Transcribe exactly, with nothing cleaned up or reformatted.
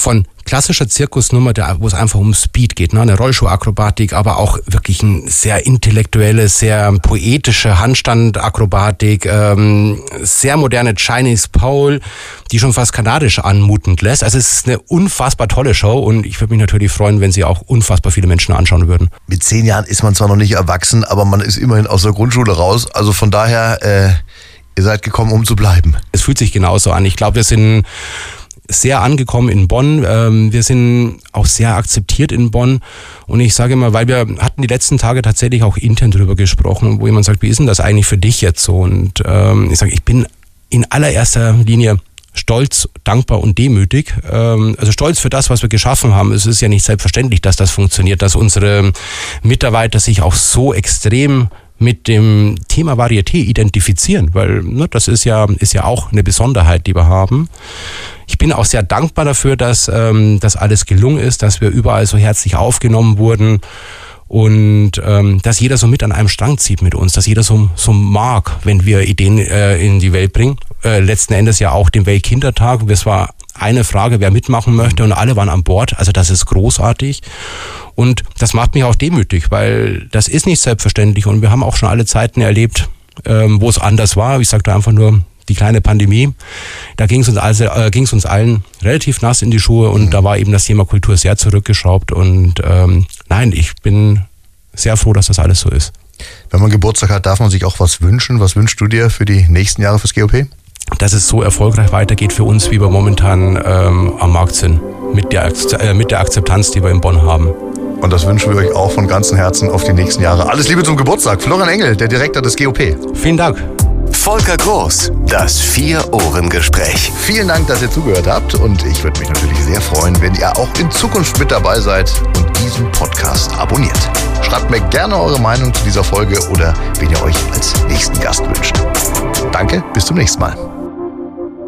von klassischer Zirkusnummer, der, wo es einfach um Speed geht, ne? Eine Rollschuhakrobatik, aber auch wirklich ein sehr intellektuelle, sehr poetische Handstandakrobatik, ähm, sehr moderne Chinese Pole, die schon fast kanadisch anmutend lässt. Also es ist eine unfassbar tolle Show und ich würde mich natürlich freuen, wenn sie auch unfassbar viele Menschen anschauen würden. Mit zehn Jahren ist man zwar noch nicht erwachsen, aber man ist immerhin aus der Grundschule raus. Also von daher, äh, ihr seid gekommen, um zu bleiben. Es fühlt sich genauso an. Ich glaube, wir sind sehr angekommen in Bonn. Wir sind auch sehr akzeptiert in Bonn. Und ich sage immer, weil wir hatten die letzten Tage tatsächlich auch intern drüber gesprochen, wo jemand sagt, wie ist denn das eigentlich für dich jetzt so? Und ähm, ich sage, ich bin in allererster Linie stolz, dankbar und demütig. Ähm, also stolz für das, was wir geschaffen haben. Es ist ja nicht selbstverständlich, dass das funktioniert, dass unsere Mitarbeiter sich auch so extrem mit dem Thema Varieté identifizieren, weil ne, das ist ja ist ja auch eine Besonderheit, die wir haben. Ich bin auch sehr dankbar dafür, dass ähm, das alles gelungen ist, dass wir überall so herzlich aufgenommen wurden und ähm, dass jeder so mit an einem Strang zieht mit uns, dass jeder so so mag, wenn wir Ideen äh, in die Welt bringen. Äh, letzten Endes ja auch den Weltkindertag. Das war eine Frage, wer mitmachen möchte und alle waren an Bord. Also das ist großartig. Und das macht mich auch demütig, weil das ist nicht selbstverständlich und wir haben auch schon alle Zeiten erlebt, ähm, wo es anders war. Ich sage da einfach nur die kleine Pandemie. Da ging es uns, also, äh, ging's uns allen relativ nass in die Schuhe und mhm. da war eben das Thema Kultur sehr zurückgeschraubt. Und ähm, nein, ich bin sehr froh, dass das alles so ist. Wenn man Geburtstag hat, darf man sich auch was wünschen. Was wünschst du dir für die nächsten Jahre fürs G O P? Dass es so erfolgreich weitergeht für uns, wie wir momentan ähm, am Markt sind. Mit der, äh, mit der Akzeptanz, die wir in Bonn haben. Und das wünschen wir euch auch von ganzem Herzen auf die nächsten Jahre. Alles Liebe zum Geburtstag. Florian Engel, der Direktor des G O P. Vielen Dank. Volker Groß, das Vier-Ohren-Gespräch. Vielen Dank, dass ihr zugehört habt. Und ich würde mich natürlich sehr freuen, wenn ihr auch in Zukunft mit dabei seid und diesen Podcast abonniert. Schreibt mir gerne eure Meinung zu dieser Folge oder wen ihr euch als nächsten Gast wünscht. Danke, bis zum nächsten Mal.